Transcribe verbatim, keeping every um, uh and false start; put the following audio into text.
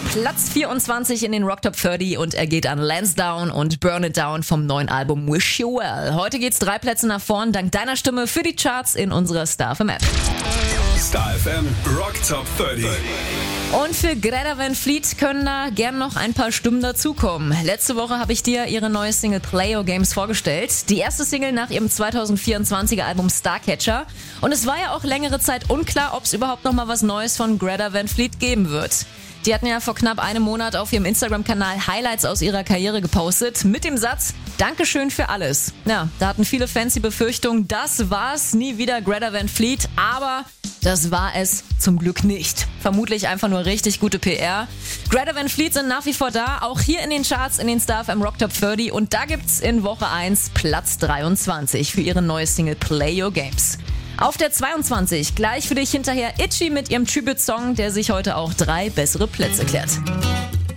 Platz vierundzwanzig in den Rock Top dreißig und er geht an Lansdowne und Burn It Down vom neuen Album Wish You Well. Heute geht's drei Plätze nach vorn, dank deiner Stimme für die Charts in unserer Star F M App. Star F M Rock Top dreißig. Und für Greta Van Fleet können da gern noch ein paar Stimmen dazukommen. Letzte Woche habe ich dir ihre neue Single Play Your Games vorgestellt. Die erste Single nach ihrem zweitausendvierundzwanziger Album Starcatcher. Und es war ja auch längere Zeit unklar, ob es überhaupt noch mal was Neues von Greta Van Fleet geben wird. Die hatten ja vor knapp einem Monat auf ihrem Instagram-Kanal Highlights aus ihrer Karriere gepostet mit dem Satz Dankeschön für alles. Ja, da hatten viele Fans die Befürchtung, das war's, nie wieder Greta Van Fleet, aber das war es zum Glück nicht. Vermutlich einfach nur richtig gute P R. Greta Van Fleet sind nach wie vor da, auch hier in den Charts in den Star F M Rock Top dreißig und da gibt's in Woche eins Platz dreiundzwanzig für ihre neue Single Play Your Games. Auf der zweiundzwanzig gleich für dich hinterher Itchy mit ihrem Tribute-Song, der sich heute auch drei bessere Plätze klärt.